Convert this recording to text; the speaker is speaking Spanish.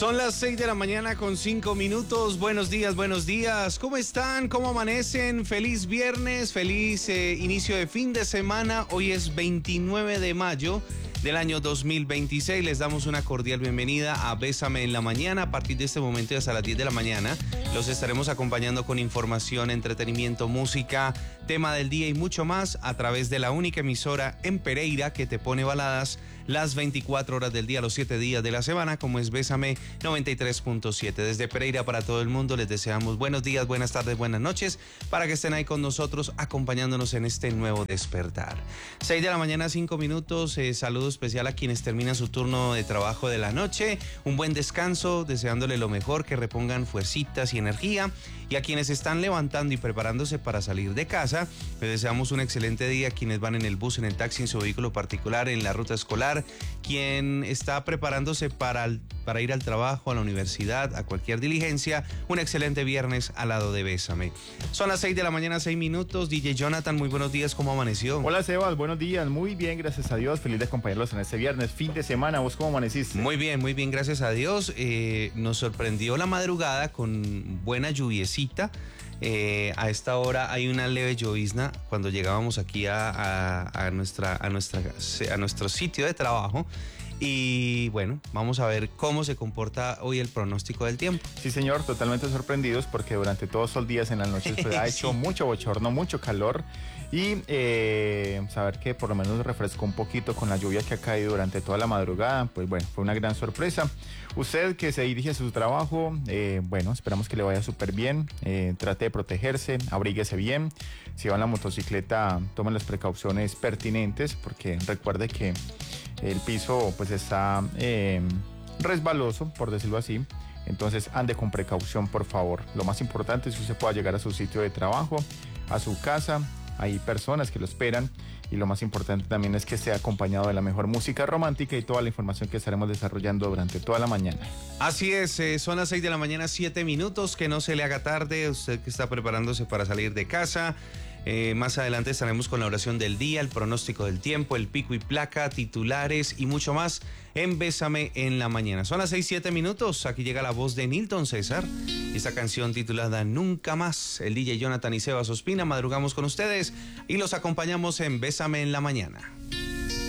Son las 6 de la mañana con 5 minutos. Buenos días, buenos días. ¿Cómo están? ¿Cómo amanecen? Feliz viernes, feliz inicio de fin de semana. Hoy es 29 de mayo del año 2026. Les damos una cordial bienvenida a Bésame en la Mañana. A partir de este momento y hasta las 10 de la mañana los estaremos acompañando con información, entretenimiento, música, tema del día y mucho más a través de la única emisora en Pereira que te pone baladas las 24 horas del día, los 7 días de la semana, como es Bésame 93.7. Desde Pereira para todo el mundo les deseamos buenos días, buenas tardes, buenas noches, para que estén ahí con nosotros acompañándonos en este nuevo despertar. 6 de la mañana, 5 minutos, saludo especial a quienes terminan su turno de trabajo de la noche, un buen descanso, deseándole lo mejor, que repongan fuercitas y energía, y a quienes están levantando y preparándose para salir de casa, les deseamos un excelente día. Quienes van en el bus, en el taxi, en su vehículo particular, en la ruta escolar, quien está preparándose para ir al trabajo, a la universidad, a cualquier diligencia, un excelente viernes al lado de Bésame. Son las 6 de la mañana, 6 minutos. DJ Jonathan, muy buenos días, ¿cómo amaneció? Hola Sebas, buenos días, muy bien, gracias a Dios, feliz de acompañarlos en este viernes, fin de semana. ¿Vos cómo amaneciste? Muy bien, gracias a Dios. Nos sorprendió la madrugada con buena lluviecita. A esta hora hay una leve llovizna cuando llegábamos aquí a nuestro sitio de trabajo. Y bueno, vamos a ver cómo se comporta hoy el pronóstico del tiempo. Sí, señor, totalmente sorprendidos porque durante todos estos días en las noches pues, ha hecho mucho bochorno, mucho calor. Y saber que por lo menos refrescó un poquito con la lluvia que ha caído durante toda la madrugada, pues bueno, fue una gran sorpresa. Usted que se dirige a su trabajo, bueno, esperamos que le vaya súper bien, trate de protegerse, abríguese bien. Si va en la motocicleta, tomen las precauciones pertinentes porque recuerde que el piso pues está resbaloso, por decirlo así. Entonces ande con precaución, por favor. Lo más importante es que usted pueda llegar a su sitio de trabajo, a su casa. Hay personas que lo esperan y lo más importante también es que esté acompañado de la mejor música romántica y toda la información que estaremos desarrollando durante toda la mañana. Así es, son las 6 de la mañana, 7 minutos, que no se le haga tarde, usted que está preparándose para salir de casa. Más adelante estaremos con la oración del día, el pronóstico del tiempo, el pico y placa, titulares y mucho más en Bésame en la Mañana. Son las 6, 7 minutos, aquí llega la voz de Nilton César, esta canción titulada Nunca Más. El DJ Jonathan y Sebas Ospina madrugamos con ustedes y los acompañamos en Bésame en la Mañana.